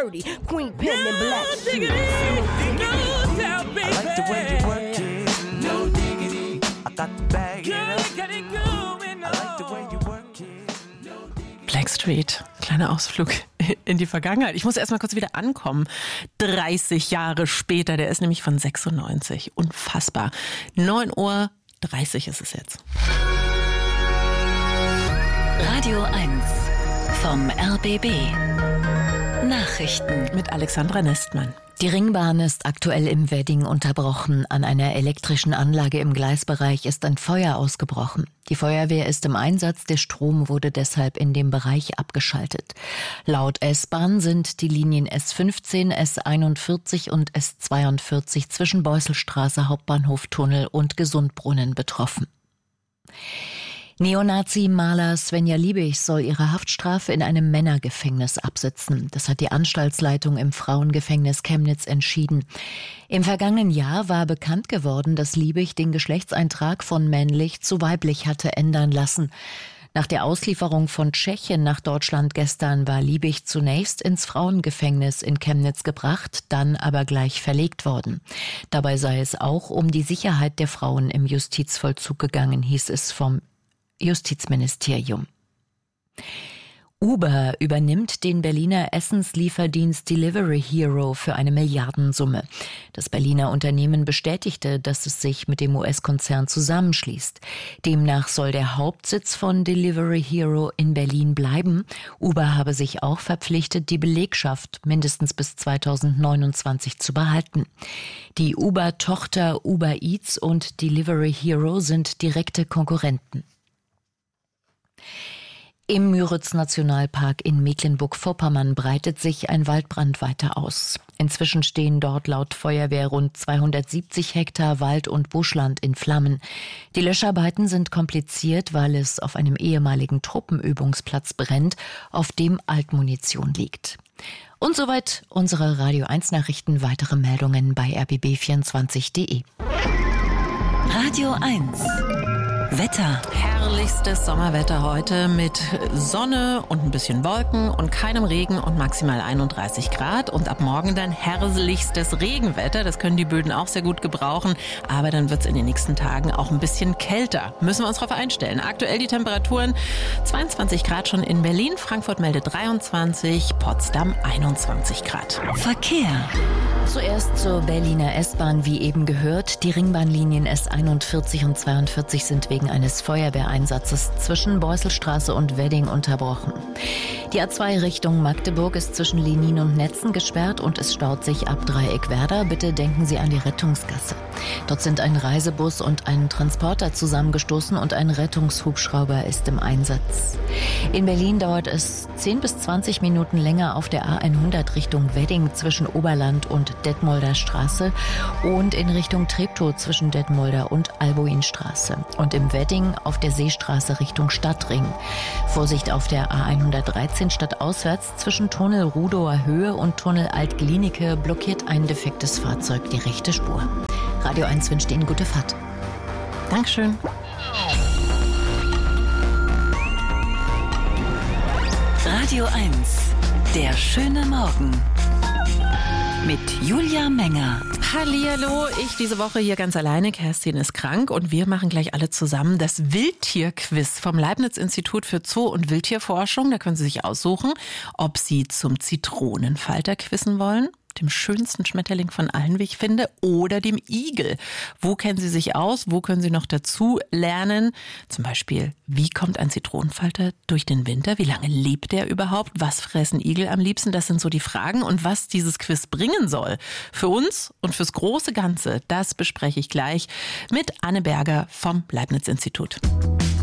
dirty. Queen pen and black shoes. I like the way you work it. No diggity. I got the bag. I like the way you work it. Blackstreet, kleiner Ausflug in die Vergangenheit. Ich muss erst mal kurz wieder ankommen. 30 Jahre später, der ist nämlich von 96. Unfassbar. 9:30 Uhr ist es jetzt. Radio 1 vom RBB. Nachrichten mit Alexandra Nestmann. Die Ringbahn ist aktuell im Wedding unterbrochen. An einer elektrischen Anlage im Gleisbereich ist ein Feuer ausgebrochen. Die Feuerwehr ist im Einsatz, der Strom wurde deshalb in dem Bereich abgeschaltet. Laut S-Bahn sind die Linien S15, S41 und S42 zwischen Beusselstraße, Hauptbahnhof, Tunnel und Gesundbrunnen betroffen. Neonazi-Maler Svenja Liebig soll ihre Haftstrafe in einem Männergefängnis absitzen. Das hat die Anstaltsleitung im Frauengefängnis Chemnitz entschieden. Im vergangenen Jahr war bekannt geworden, dass Liebig den Geschlechtseintrag von männlich zu weiblich hatte ändern lassen. Nach der Auslieferung von Tschechien nach Deutschland gestern war Liebig zunächst ins Frauengefängnis in Chemnitz gebracht, dann aber gleich verlegt worden. Dabei sei es auch um die Sicherheit der Frauen im Justizvollzug gegangen, hieß es vom Justizministerium. Uber übernimmt den Berliner Essenslieferdienst Delivery Hero für eine Milliardensumme. Das Berliner Unternehmen bestätigte, dass es sich mit dem US-Konzern zusammenschließt. Demnach soll der Hauptsitz von Delivery Hero in Berlin bleiben. Uber habe sich auch verpflichtet, die Belegschaft mindestens bis 2029 zu behalten. Die Uber-Tochter Uber Eats und Delivery Hero sind direkte Konkurrenten. Im Müritz-Nationalpark in Mecklenburg-Vorpommern breitet sich ein Waldbrand weiter aus. Inzwischen stehen dort laut Feuerwehr rund 270 Hektar Wald- und Buschland in Flammen. Die Löscharbeiten sind kompliziert, weil es auf einem ehemaligen Truppenübungsplatz brennt, auf dem Altmunition liegt. Und soweit unsere Radio 1 Nachrichten. Weitere Meldungen bei rbb24.de. Radio 1 Wetter. Herrlichstes Sommerwetter heute mit Sonne und ein bisschen Wolken und keinem Regen und maximal 31 Grad. Und ab morgen dann herrlichstes Regenwetter. Das können die Böden auch sehr gut gebrauchen. Aber dann wird es in den nächsten Tagen auch ein bisschen kälter. Müssen wir uns darauf einstellen. Aktuell die Temperaturen 22 Grad schon in Berlin. Frankfurt meldet 23, Potsdam 21 Grad. Verkehr. Zuerst zur Berliner S-Bahn, wie eben gehört. Die Ringbahnlinien S41 und 42 sind wegen eines Feuerwehreinsatzes zwischen Beusselstraße und Wedding unterbrochen. Die A2 Richtung Magdeburg ist zwischen Lenin und Netzen gesperrt und es staut sich ab Dreieckwerder. Bitte denken Sie an die Rettungsgasse. Dort sind ein Reisebus und ein Transporter zusammengestoßen und ein Rettungshubschrauber ist im Einsatz. In Berlin dauert es 10 bis 20 Minuten länger auf der A100 Richtung Wedding zwischen Oberland und Detmolder Straße und in Richtung Treptow zwischen Detmolder und Albuinstraße. Und im Wedding auf der Seestraße Richtung Stadtring. Vorsicht auf der A113 stadtauswärts zwischen Tunnel Rudower Höhe und Tunnel Alt-Glienicke blockiert ein defektes Fahrzeug die rechte Spur. Radio 1 wünscht Ihnen gute Fahrt. Dankeschön. Radio 1, der schöne Morgen. Mit Julia Menger. Hallihallo, ich diese Woche hier ganz alleine. Kerstin ist krank und wir machen gleich alle zusammen das Wildtierquiz vom Leibniz-Institut für Zoo- und Wildtierforschung. Da können Sie sich aussuchen, ob Sie zum Zitronenfalter quizzen wollen, dem schönsten Schmetterling von allen, wie ich finde, oder dem Igel. Wo kennen Sie sich aus? Wo können Sie noch dazu lernen? Zum Beispiel, wie kommt ein Zitronenfalter durch den Winter? Wie lange lebt der überhaupt? Was fressen Igel am liebsten? Das sind so die Fragen. Und was dieses Quiz bringen soll für uns und fürs große Ganze, das bespreche ich gleich mit Anne Berger vom Leibniz-Institut.